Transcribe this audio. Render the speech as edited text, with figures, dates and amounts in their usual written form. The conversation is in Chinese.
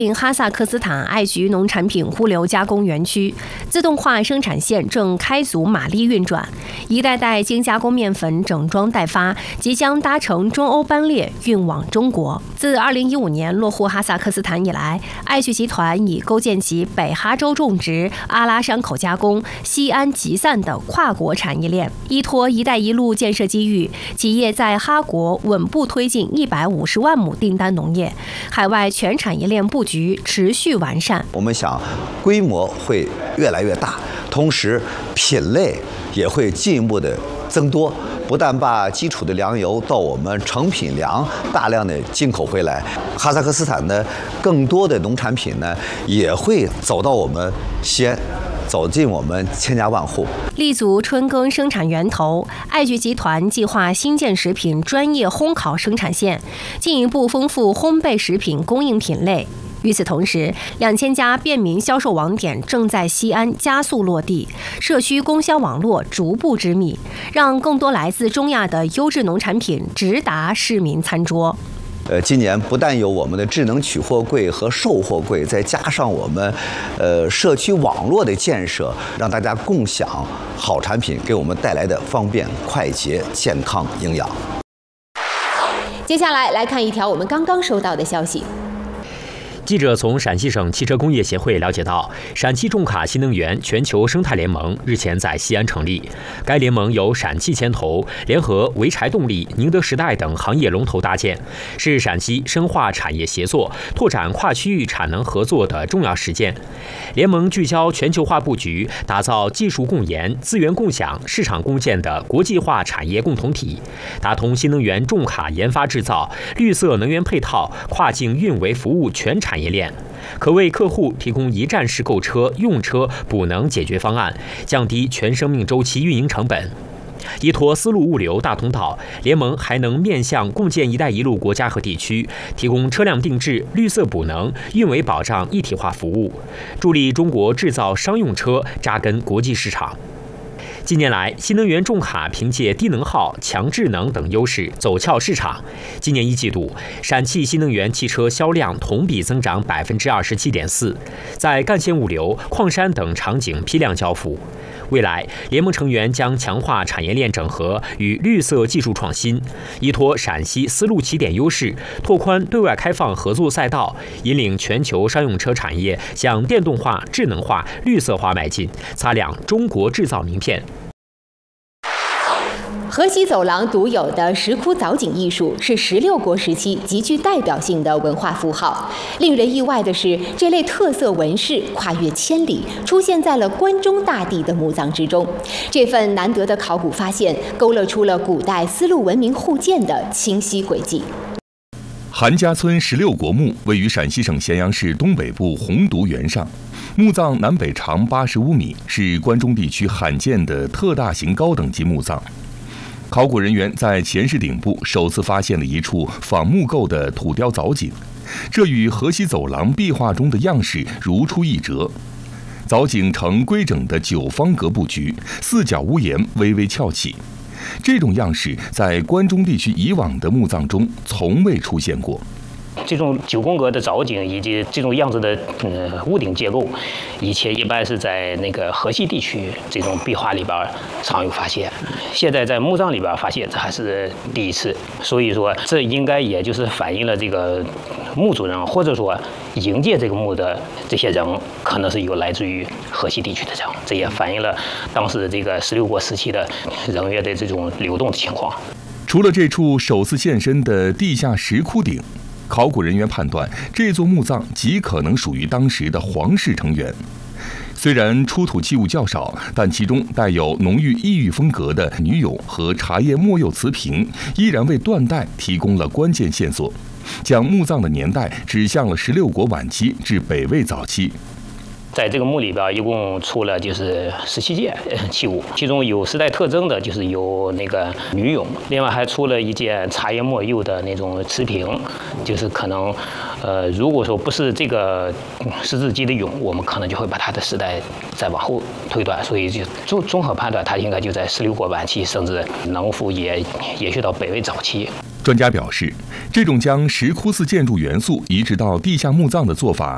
哈萨克斯坦艾菊农产品物流加工园区自动化生产线正开足马力运转，一袋袋精加工面粉整装待发，即将搭乘中欧班列运往中国。自2015年落户哈萨克斯坦以来，艾菊集团已构建起北哈州种植、阿拉山口加工、西安集散的跨国产业链。依托“一带一路”建设机遇，企业在哈国稳步推进150万亩订单农业，海外全产业链布局持续完善。 我们想，规模会越来越大，同时品类也会进一步的增多。不但把基础的粮油到我们成品粮大量的进口回来，哈萨克斯坦的更多的农产品呢，也会走到我们西安，走进我们千家万户。 立足春耕生产源头，艾菊集团计划新建食品专业烘烤生产线，进一步丰富烘焙食品供应品类。与此同时，2000家便民销售网点正在西安加速落地，社区供销网络逐步织密，让更多来自中亚的优质农产品直达市民餐桌。 今年不但有我们的智能取货柜和售货柜，再加上我们社区网络的建设，让大家共享好产品给我们带来的方便、快捷、健康、营养。 接下来看一条我们刚刚收到的消息。 记者从陕西省汽车工业协会了解到，陕汽重卡新能源全球生态联盟日前在西安成立。该联盟由陕汽牵头，联合潍柴动力、宁德时代等行业龙头搭建，是陕西深化产业协作、拓展跨区域产能合作的重要实践。联盟聚焦全球化布局，打造技术共研、资源共享、市场共建的国际化产业共同体，打通新能源重卡研发制造、绿色能源配套、跨境运维服务全产业链，可为客户提供一站式购车、用车、补能解决方案，降低全生命周期运营成本。依托丝路物流大通道，联盟还能面向共建“一带一路”国家和地区，提供车辆定制、绿色补能、运维保障一体化服务，助力中国制造商用车扎根国际市场。近年来，新能源重卡凭借低能耗、强智能等优势走俏市场。今年1季度，陕汽新能源汽车销量同比增长27.4%，在干线物流、矿山等场景批量交付。未来，联盟成员将强化产业链整合与绿色技术创新，依托陕西丝路起点优势，拓宽对外开放合作赛道，引领全球商用车产业向电动化、智能化、绿色化迈进，擦亮中国制造名片。 河西走廊独有的石窟藻井艺术是16国时期极具代表性的文化符号。令人意外的是，这类特色纹饰跨越千里，出现在了关中大地的墓葬之中。这份难得的考古发现，勾勒出了古代丝路文明互鉴的清晰轨迹。 韩家村16国墓位于陕西省咸阳市东北部洪渎原上，墓葬南北长85米，是关中地区罕见的特大型高等级墓葬。考古人员在前室顶部首次发现了一处仿木构的土雕藻井，这与河西走廊壁画中的样式如出一辙。藻井呈规整的9方格布局，4角屋檐微微翘起，这种样式在关中地区以往的墓葬中从未出现过。 这种9宫格的藻井以及这种样子的屋顶结构，以前一般是在那个河西地区这种壁画里边常有发现，现在在墓葬里边发现这还是第一次，所以说这应该也就是反映了这个墓主人或者说营建这个墓的这些人可能是有来自于河西地区的人，这也反映了当时这个16国时期的人员的这种流动的情况。 除了这处首次现身的地下石窟顶，考古人员判断，这座墓葬极可能属于当时的皇室成员。虽然出土器物较少，但其中带有浓郁异域风格的女俑和茶叶墨釉瓷瓶，依然为断代提供了关键线索，将墓葬的年代指向了16国晚期至北魏早期。 在这个墓里边，一共出了就是17件器物，其中有时代特征的，就是有那个女俑，另外还出了一件茶叶墨釉的那种瓷瓶，就是可能，如果说不是这个石制机的俑，我们可能就会把它的时代再往后推断，所以就综合判断，它应该就在16国晚期，甚至能否也延续到北魏早期。 专家表示，这种将石窟寺建筑元素移植到地下墓葬的做法，